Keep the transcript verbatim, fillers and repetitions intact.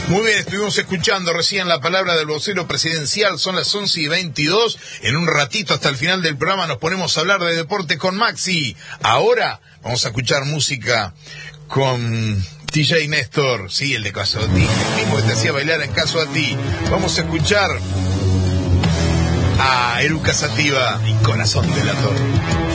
Muy bien, estuvimos escuchando recién la palabra del vocero presidencial, son las once y veintidós, en un ratito hasta el final del programa nos ponemos a hablar de deporte con Maxi. Ahora vamos a escuchar música con D J Néstor, sí, el de Caso a Ti, el mismo que te hacía bailar en Caso a Ti. Vamos a escuchar a Eruca Sativa y Corazón de la Torre.